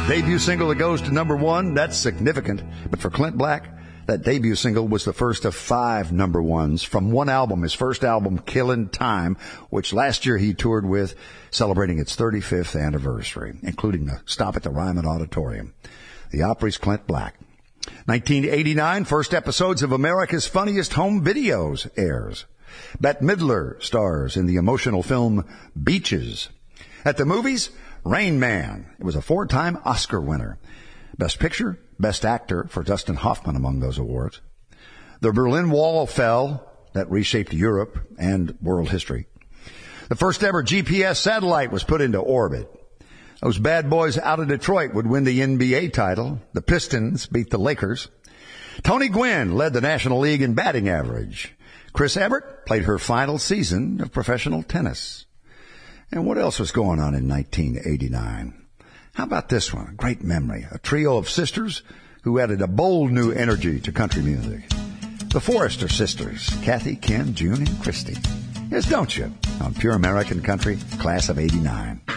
Debut single that goes to number one, that's significant. But for Clint Black, that debut single was the first of 5 number ones from one album, his first album, Killin' Time, which last year he toured with, celebrating its 35th anniversary, including the stop at the Ryman Auditorium. The Opry's Clint Black. 1989, first episodes of America's Funniest Home Videos airs. Bette Midler stars in the emotional film Beaches. At the movies, Rain Man. It was a 4-time Oscar winner. Best Picture, Best Actor for Dustin Hoffman among those awards. The Berlin Wall fell. That reshaped Europe and world history. The first ever GPS satellite was put into orbit. Those bad boys out of Detroit would win the NBA title. The Pistons beat the Lakers. Tony Gwynn led the National League in batting average. Chris Evert played her final season of professional tennis. And what else was going on in 1989? How about this one? A great memory. A trio of sisters who added a bold new energy to country music. The Forrester Sisters, Kathy, Ken, June, and Christy. Yes, don't you? On Pure American Country, Class of '89.